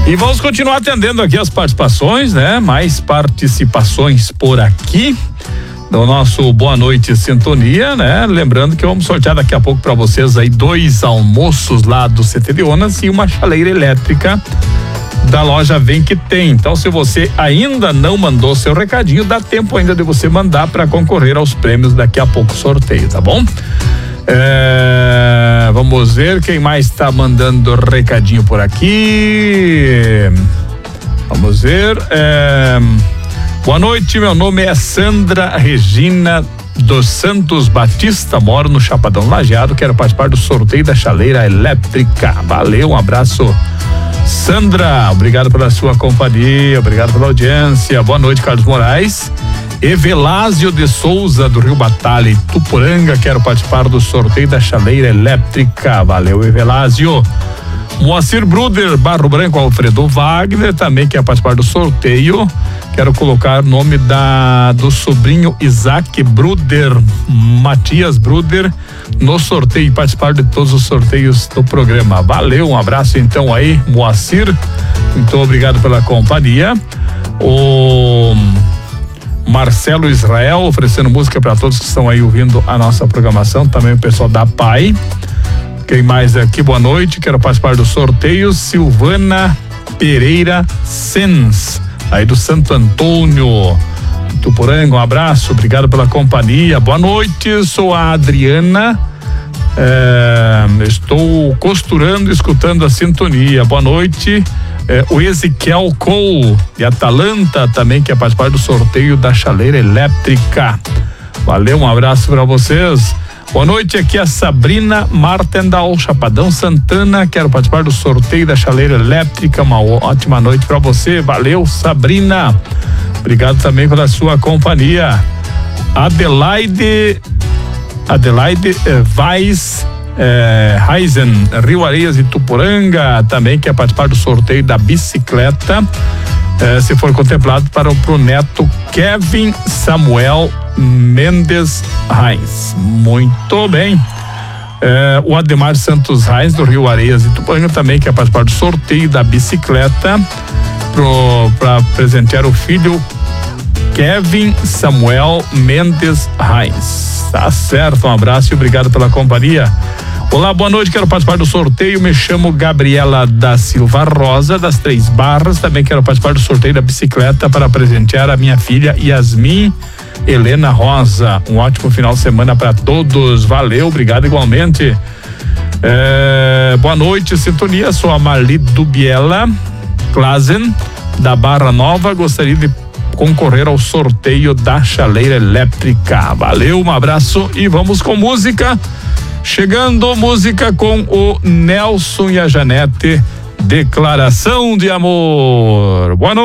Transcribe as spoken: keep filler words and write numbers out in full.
E vamos continuar atendendo aqui as participações, né? Mais participações por aqui do nosso Boa Noite Sintonia, né? Lembrando que vamos sortear daqui a pouco para vocês aí dois almoços lá do C T de Onas e uma chaleira elétrica da loja Vem Que Tem. Então, se você ainda não mandou seu recadinho, dá tempo ainda de você mandar para concorrer aos prêmios daqui a pouco sorteio, tá bom? É, vamos ver quem mais está mandando recadinho por aqui. Vamos ver. É, boa noite, meu nome é Sandra Regina dos Santos Batista, moro no Chapadão Lajeado, quero participar do sorteio da chaleira elétrica. Valeu, um abraço, Sandra, obrigado pela sua companhia, obrigado pela audiência. Boa noite, Carlos Moraes. Evelásio de Souza, do Rio Batalha, Ituporanga, quero participar do sorteio da chaleira elétrica. Valeu, Evelásio. Moacir Bruder, Barro Branco, Alfredo Wagner, também quer participar do sorteio. Quero colocar o nome da, do sobrinho Isaac Bruder, Matias Bruder, no sorteio e participar de todos os sorteios do programa. Valeu, um abraço então aí, Moacir. Muito obrigado pela companhia. O Marcelo Israel oferecendo música para todos que estão aí ouvindo a nossa programação, também o pessoal da P A I. Quem mais aqui? Boa noite, quero participar do sorteio. Silvana Pereira Sens, aí do Santo Antônio, Tuporanga, um abraço, obrigado pela companhia. Boa noite, sou a Adriana, é, estou costurando e escutando a sintonia. Boa noite. É, o Ezequiel Cole de Atalanta também quer participar do sorteio da chaleira elétrica. Valeu, um abraço para vocês. Boa noite, aqui é a Sabrina Martendal, Chapadão Santana, quero participar do sorteio da chaleira elétrica. Uma ótima noite para você. Valeu, Sabrina, obrigado também pela sua companhia. Adelaide Adelaide eh, Vaz É, Heisen, Rio Areias e Tuporanga, também quer participar do sorteio da bicicleta, é, se for contemplado para o pro neto Kevin Samuel Mendes Reis. Muito bem. É, o Ademar Santos Reis, do Rio Areias e Tuporanga, também quer participar do sorteio da bicicleta para presentear o filho Kevin Samuel Mendes Reis. Tá certo, um abraço e obrigado pela companhia. Olá, boa noite, quero participar do sorteio, me chamo Gabriela da Silva Rosa, das Três Barras, também quero participar do sorteio da bicicleta para presentear a minha filha Yasmin Helena Rosa. Um ótimo final de semana para todos, valeu, obrigado igualmente. É, boa noite, sintonia, sou a Marli Dubiela Klazen, da Barra Nova, gostaria de concorrer ao sorteio da chaleira elétrica. Valeu, um abraço e vamos com música. Chegando música com o Nelson e a Janete, Declaração de Amor. Boa noite.